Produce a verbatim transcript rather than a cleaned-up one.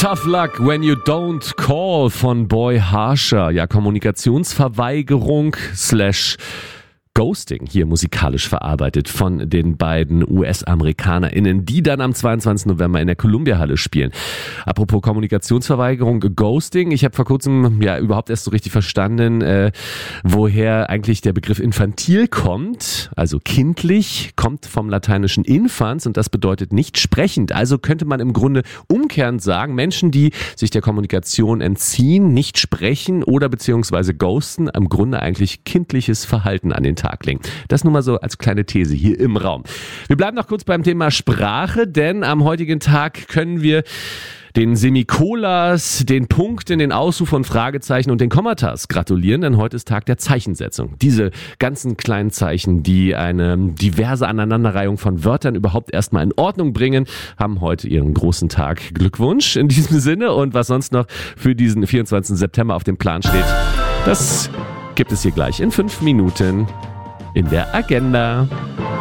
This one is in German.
Tough Luck When You Don't Call von Boy Harsher. Ja, Kommunikationsverweigerung slash Ghosting, hier musikalisch verarbeitet von den beiden U S-AmerikanerInnen, die dann am zweiundzwanzigsten November in der Columbia-Halle spielen. Apropos Kommunikationsverweigerung, Ghosting, ich habe vor kurzem ja überhaupt erst so richtig verstanden, äh, woher eigentlich der Begriff infantil kommt, also kindlich, kommt vom lateinischen infans und das bedeutet nicht sprechend. Also könnte man im Grunde umkehrend sagen, Menschen, die sich der Kommunikation entziehen, nicht sprechen oder beziehungsweise ghosten, im Grunde eigentlich kindliches Verhalten an den Tag legen. Das nur mal so als kleine These hier im Raum. Wir bleiben noch kurz beim Thema Sprache, denn am heutigen Tag können wir den Semikolas, den Punkten, den Ausrufern, Fragezeichen und den Kommatas gratulieren, denn heute ist Tag der Zeichensetzung. Diese ganzen kleinen Zeichen, die eine diverse Aneinanderreihung von Wörtern überhaupt erstmal in Ordnung bringen, haben heute ihren großen Tag. Glückwunsch in diesem Sinne und was sonst noch für diesen vierundzwanzigsten September auf dem Plan steht, das gibt es hier gleich in fünf Minuten in der Agenda.